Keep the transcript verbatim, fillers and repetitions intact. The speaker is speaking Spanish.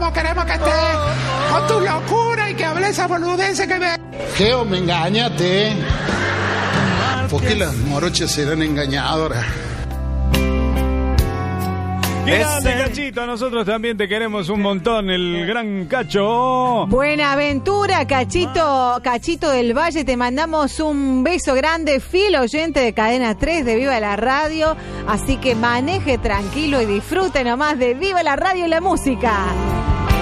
como queremos que estés, con tu locura y que hables esa boludencia que me... Geo, me engañaste. ¿Por qué las morochas serán engañadoras? Grande, Cachito, nosotros también te queremos un montón, el gran Cacho. Buenaventura, Cachito, Cachito del Valle, te mandamos un beso grande, fiel oyente de Cadena tres de Viva la Radio, así que maneje tranquilo y disfrute nomás de Viva la Radio y la música.